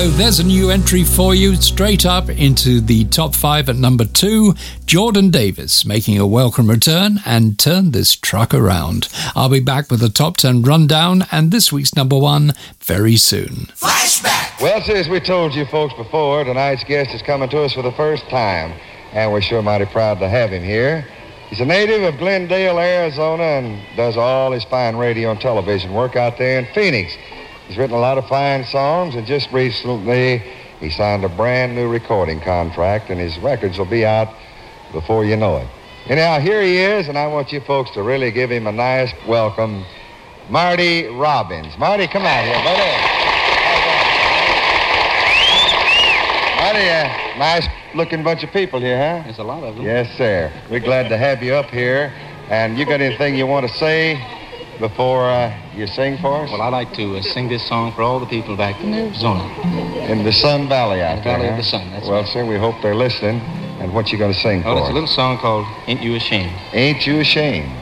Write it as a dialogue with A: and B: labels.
A: So there's a new entry for you, straight up into the top 5 at number 2. Jordan Davis making a welcome return and Turn This Truck Around. I'll be back with a top 10 rundown and this week's number 1 very soon.
B: Flashback! Well, as we told you folks before, tonight's guest is coming to us for the first time, and we're sure mighty proud to have him here. He's a native of Glendale, Arizona, and does all his fine radio and television work out there in Phoenix. He's written a lot of fine songs, and just recently he signed a brand new recording contract, and his records will be out before you know it. Anyhow, here he is, and I want you folks to really give him a nice welcome. Marty Robbins. Marty, come out here, buddy. Marty, nice-looking bunch of people here, huh?
C: There's a lot of them.
B: Yes, sir. We're glad to have you up here. And you got anything you want to say before you sing for us?
C: Well, I'd like to sing this song for all the people back in Arizona.
B: In the Sun Valley out there,
C: Valley
B: huh?
C: of the Sun, that's
B: well,
C: right.
B: sir, we hope they're listening. And what you going to sing for
C: Oh, it's
B: us?
C: a little song called Ain't You Ashamed.
B: Ain't You Ashamed?